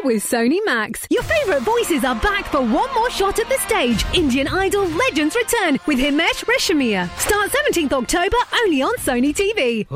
with Sony Max. Your favourite voices are back for one more shot at the stage. Indian Idol Legends return with Himesh Reshammiya. Start 17th October only on Sony TV.